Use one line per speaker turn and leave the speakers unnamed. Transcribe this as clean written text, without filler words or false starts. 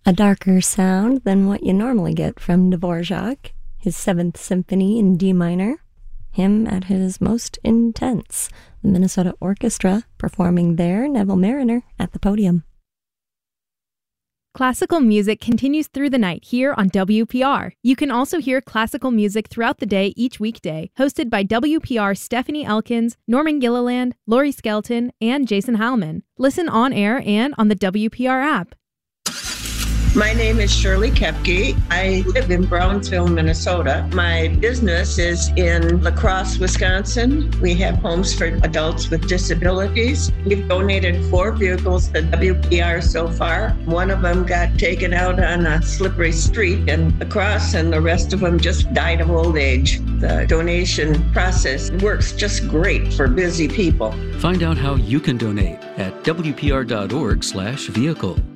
A darker sound than what you normally get from Dvorak, his Seventh Symphony in D minor, him at his most intense, the Minnesota Orchestra performing there, Neville Marriner at the podium.
Classical music continues through the night here on WPR. You can also hear classical music throughout the day each weekday, hosted by WPR Stephanie Elkins, Norman Gilliland, Lori Skelton, and Jason Heilman. Listen on air and on the WPR app.
My name is Shirley Kepke. I live in Brownsville, Minnesota. My business is in La Crosse, Wisconsin. We have homes for adults with disabilities. We've donated 4 vehicles to WPR so far. One of them got taken out on a slippery street in La Crosse, and the rest of them just died of old age. The donation process works just great for busy people.
Find out how you can donate at WPR.org/vehicle.